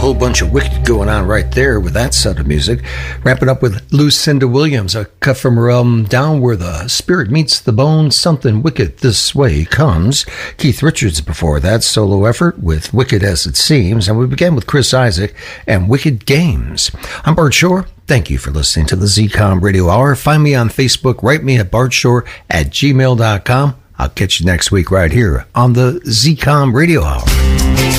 whole bunch of Wicked going on right there with that set of music. Wrapping up with Lucinda Williams, a cut from her album Down Where the Spirit Meets the Bone, Something Wicked This Way Comes. Keith Richards before that, solo effort with Wicked As It Seems. And we began with Chris Isaak and Wicked Games. I'm Bart Shore. Thank you for listening to the ZCOM Radio Hour. Find me on Facebook. Write me at bartshore@gmail.com. I'll catch you next week right here on the ZCOM Radio Hour.